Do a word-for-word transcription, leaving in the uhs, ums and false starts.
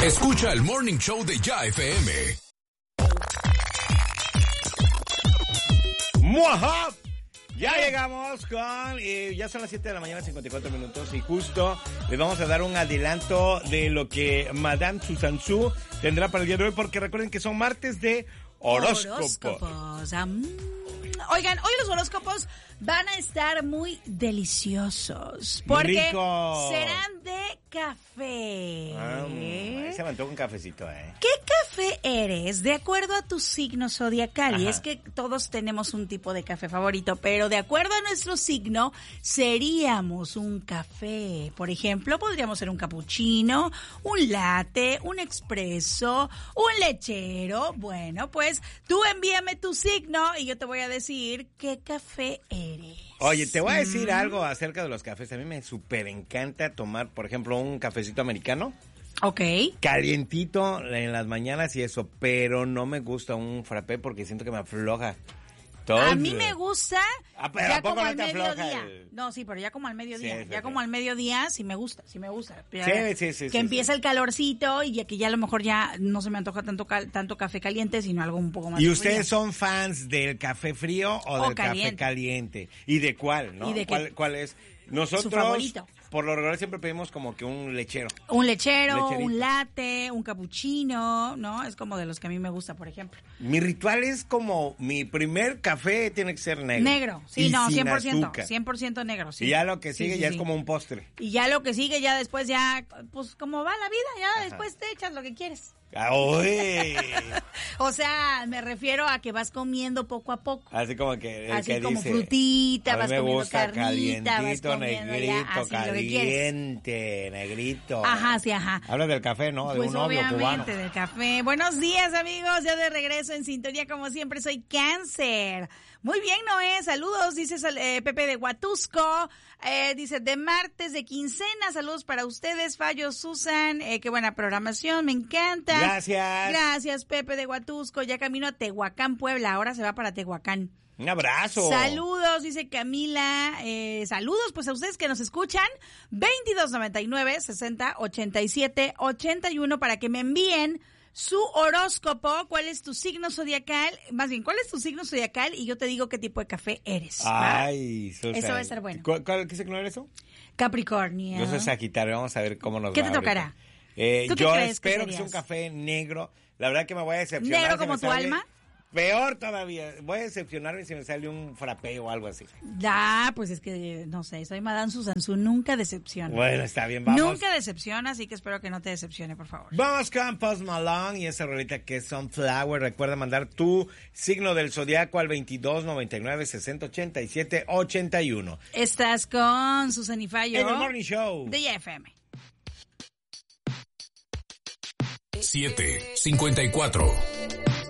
Escucha el Morning Show de Ya F M. ¡Muajá! Ya llegamos con, eh, ya son las siete de la mañana, cincuenta y cuatro minutos, y justo les vamos a dar un adelanto de lo que Madame Susan Su tendrá para el día de hoy, porque recuerden que son martes de horóscopo. Horóscopos. Um, oigan, hoy los horóscopos van a estar muy deliciosos, porque Rico. serán de café. Ah, se me antoja un cafecito, ¿eh? ¿Qué café eres? De acuerdo a tu signo zodiacal. Ajá. Y es que todos tenemos un tipo de café favorito, pero de acuerdo a nuestro signo, seríamos un café. Por ejemplo, podríamos ser un cappuccino, un latte, un expreso, un lechero. Bueno, pues tú envíame tu signo y yo te voy a decir qué café eres. Oye, te voy a decir Mm. algo acerca de los cafés. A mí me súper encanta tomar, por ejemplo, un cafecito americano. Ok. Calientito en las mañanas y eso, pero no me gusta un frappé porque siento que me afloja. Todo A el- mí me gusta Ah, pero ya ¿a poco como no al te afloja mediodía. el- No, sí, pero ya como al mediodía. Sí, sí, ya sí. como al mediodía sí me gusta, sí me gusta. Ya- Sí, sí, sí, Que sí, empieza sí. el calorcito y ya que ya a lo mejor ya no se me antoja tanto cal- tanto café caliente, sino algo un poco más ¿Y frío. ustedes son fans del café frío o, O del caliente. café caliente? ¿Y de cuál, no? ¿Y de qué? ¿Cuál, cuál es? Nosotros, Su favorito. por lo regular, siempre pedimos como que un lechero. Un lechero, Lecherito. un latte, un cappuccino, ¿no? Es como de los que a mí me gusta, por ejemplo. Mi ritual es como, mi primer café tiene que ser negro. Negro, sí, Y no, sin cien por ciento, azúcar. cien por ciento negro, sí. Y ya lo que Sí, sigue sí, ya sí. es como un postre. Y ya lo que sigue, ya después ya, pues como va la vida, ya después te echas lo que quieres. Ah, uy. O sea, me refiero a que vas comiendo poco a poco. Así como que el Así que como dice, frutita, a mí vas me comiendo gusta carnita, vas calientito, comiendo ya, negrito, así lo que quieres. caliente, negrito. Ajá, sí, ajá. Habla del café, ¿no? De Pues un novio cubano. obviamente del café. Buenos días, amigos. Ya de regreso en sintonía, como siempre, soy Cáncer. Muy bien, Noé. Saludos, dice eh, Pepe de Huatusco. Eh, dice, de martes de quincena. Saludos para ustedes, Fallo, Susan. Eh, qué buena programación, me encanta. Gracias. Gracias, Pepe de Huatusco. Ya camino a Tehuacán, Puebla. Ahora se va para Tehuacán. Un abrazo. Saludos, dice Camila. Eh, saludos, pues a ustedes que nos escuchan. veintidós noventa y nueve, sesenta, ochenta y siete, ochenta y uno para que me envíen su horóscopo. ¿Cuál es tu signo zodiacal? Más bien, ¿cuál es tu signo zodiacal? Y yo te digo qué tipo de café eres. ¿va? Ay, Susan. Eso va a estar bueno. ¿Cuál, cuál, ¿Qué signo eres eso? Capricornio. Yo soy Sagitario, vamos a ver cómo nos ¿Qué va te ahorita. tocará? Eh, ¿Tú qué yo crees que espero que, sea un serías? café negro. La verdad que me voy a decepcionar. ¿Negro si como me tu sale- alma? Peor todavía. Voy a decepcionarme si me sale un frappé o algo así. Ah, pues es que, no sé, soy Madame Susan Su, nunca decepciona. Bueno, está bien, vamos. Nunca decepciona, así que espero que no te decepcione, por favor. Vamos con Post Malone y esa rolita que es Sunflower. Recuerda mandar tu signo del zodiaco al veintidós noventa y nueve, sesenta, ochenta y siete, ochenta y uno. Estás con Susan y Fallo. En el Morning Show. De Ya F M. siete cincuenta y cuatro.